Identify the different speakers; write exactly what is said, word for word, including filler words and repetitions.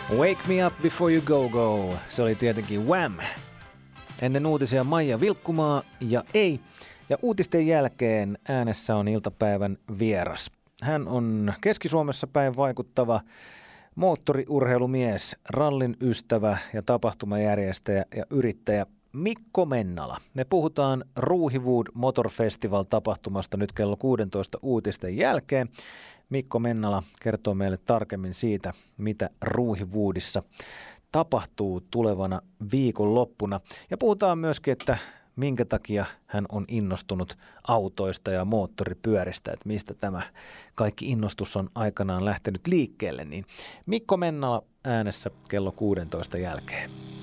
Speaker 1: Wake me up before you go go. Se oli tietenkin Wham! Ennen uutisia Maija Vilkkumaa ja ei. Ja uutisten jälkeen äänessä on iltapäivän vieras. Hän on Keski-Suomessa päin vaikuttava moottoriurheilumies, rallin ystävä ja tapahtumajärjestäjä ja yrittäjä Mikko Mennala. Me puhutaan Ruuhiwood Motor Festival-tapahtumasta nyt kello kuusitoista uutisten jälkeen. Mikko Mennala kertoo meille tarkemmin siitä, mitä Ruuhiwoodissa tapahtuu tulevana viikonloppuna. Ja puhutaan myöskin, että minkä takia hän on innostunut autoista ja moottoripyöristä, että mistä tämä kaikki innostus on aikanaan lähtenyt liikkeelle. Niin Mikko Mennala äänessä kello kuusitoista jälkeen.